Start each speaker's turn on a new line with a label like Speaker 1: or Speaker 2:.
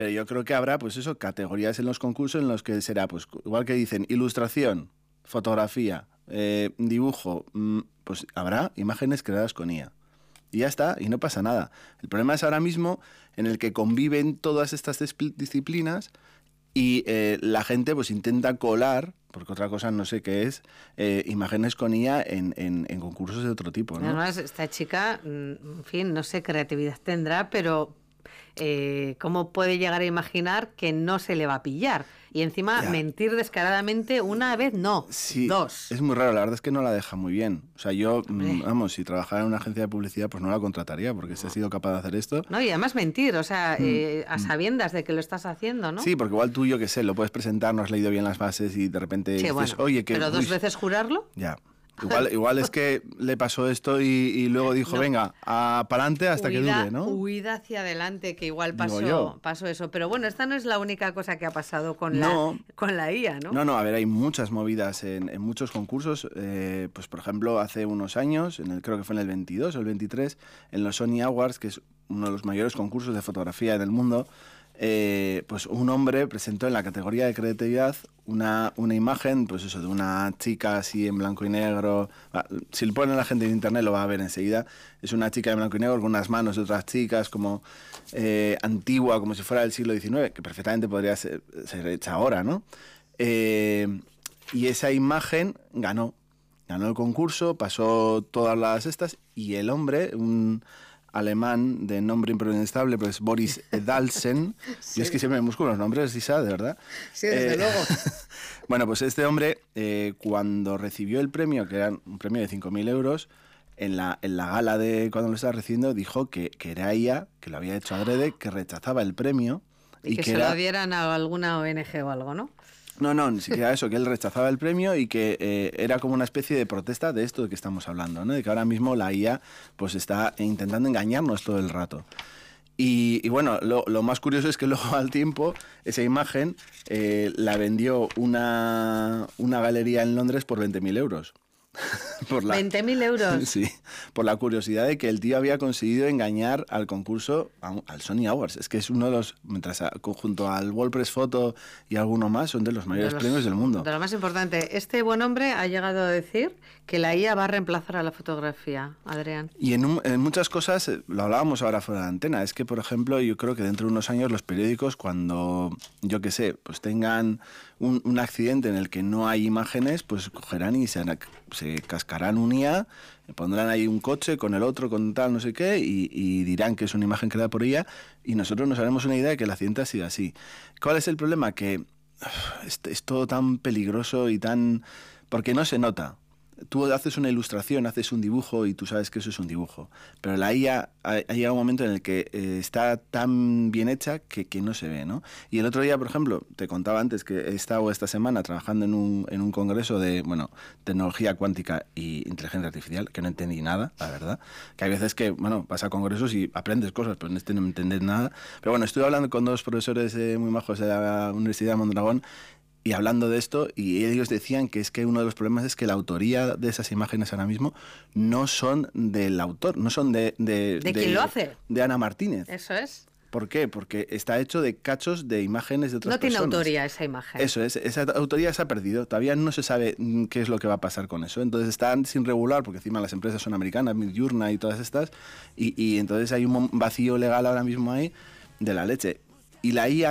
Speaker 1: Pero yo creo que habrá, pues eso, categorías en los concursos en los que será, pues igual que dicen, ilustración, fotografía, dibujo, pues habrá imágenes creadas con IA. Y ya está, y no pasa nada. El problema es ahora mismo en el que conviven todas estas disciplinas y la gente pues intenta colar, porque otra cosa no sé qué es, imágenes con IA en concursos de otro tipo, ¿no?
Speaker 2: Además, esta chica, en fin, no sé qué creatividad tendrá, pero ¿cómo puede llegar a imaginar que no se le va a pillar? Y encima mentir descaradamente una vez, no,
Speaker 1: sí,
Speaker 2: dos.
Speaker 1: Es muy raro, la verdad es que no la deja muy bien. O sea, yo, vamos, si trabajara en una agencia de publicidad, pues no la contrataría, porque si ha sido capaz de hacer esto...
Speaker 2: No, y además mentir, o sea, a sabiendas de que lo estás haciendo, ¿no?
Speaker 1: Sí, porque igual tú, yo qué sé, lo puedes presentar, no has leído bien las bases y de repente
Speaker 2: Sí,
Speaker 1: dices,
Speaker 2: bueno,
Speaker 1: oye, que...
Speaker 2: pero dos veces jurarlo...
Speaker 1: Ya. Igual es que le pasó esto y luego dijo, no, venga, para adelante hasta que dure, ¿no?
Speaker 2: Huida hacia adelante, que igual pasó eso. Pero bueno, esta no es la única cosa que ha pasado con la IA, ¿no?
Speaker 1: No, a ver, hay muchas movidas en muchos concursos. Pues por ejemplo, hace unos años, creo que fue en el 22 o el 23, en los Sony Awards, que es uno de los mayores concursos de fotografía en el mundo, pues un hombre presentó en la categoría de creatividad una imagen, pues eso, de una chica así en blanco y negro. Si lo ponen la gente en internet lo va a ver enseguida. Es una chica en blanco y negro con unas manos de otras chicas, como antigua, como si fuera del siglo XIX, que perfectamente podría ser hecha ahora, ¿no? Y esa imagen ganó el concurso, pasó todas las estas, y el hombre, un alemán de nombre impronunciable, pues Boris Edalsen. Sí. Yo es que siempre me busco los nombres, Isa, de verdad.
Speaker 2: Sí, desde luego.
Speaker 1: Bueno, pues este hombre, cuando recibió el premio, que era un premio de 5.000 euros, en la gala de cuando lo estaba recibiendo, dijo que era ella, que lo había hecho adrede, que rechazaba el premio.
Speaker 2: Y que se lo dieran a alguna ONG o algo, ¿no?
Speaker 1: No, ni siquiera eso, que él rechazaba el premio y que era como una especie de protesta de esto de que estamos hablando, ¿no? De que ahora mismo la IA pues está intentando engañarnos todo el rato. Y bueno, lo más curioso es que luego al tiempo esa imagen la vendió una galería en Londres por 20.000 euros.
Speaker 2: 20.000 euros.
Speaker 1: Sí, por la curiosidad de que el tío había conseguido engañar al concurso, al Sony Awards. Es que es uno de los, junto al WordPress Photo y alguno más, son de los mayores premios del mundo.
Speaker 2: De lo más importante, este buen hombre ha llegado a decir que la IA va a reemplazar a la fotografía, Adrián.
Speaker 1: Y en muchas cosas, lo hablábamos ahora fuera de antena, es que, por ejemplo, yo creo que dentro de unos años los periódicos, cuando, yo qué sé, pues tengan un accidente en el que no hay imágenes, pues cogerán y se cascarán un IA, pondrán ahí un coche con el otro, con tal, no sé qué, y dirán que es una imagen creada por ella, y nosotros nos haremos una idea de que el accidente ha sido así. ¿Cuál es el problema? Que es todo tan peligroso y tan... porque no se nota. Tú haces una ilustración, haces un dibujo y tú sabes que eso es un dibujo. Pero la IA ha llegado un momento en el que está tan bien hecha que no se ve, ¿no? Y el otro día, por ejemplo, te contaba antes que he estado esta semana trabajando en un congreso de, tecnología cuántica y inteligencia artificial, que no entendí nada, la verdad. Que hay veces que, vas a congresos y aprendes cosas, pero en este no entendés nada. Pero bueno, estuve hablando con dos profesores muy majos de la Universidad de Mondragón y hablando de esto, y ellos decían que es que uno de los problemas es que la autoría de esas imágenes ahora mismo no son del autor, no son de
Speaker 2: quién lo hace.
Speaker 1: De Ana Martínez.
Speaker 2: Eso es.
Speaker 1: ¿Por qué? Porque está hecho de cachos de imágenes de otras personas.
Speaker 2: No tiene autoría esa imagen.
Speaker 1: Eso es, esa autoría se ha perdido. Todavía no se sabe qué es lo que va a pasar con eso. Entonces están sin regular, porque encima las empresas son americanas, Midjourney y todas estas, y entonces hay un vacío legal ahora mismo ahí de la leche. Y la IA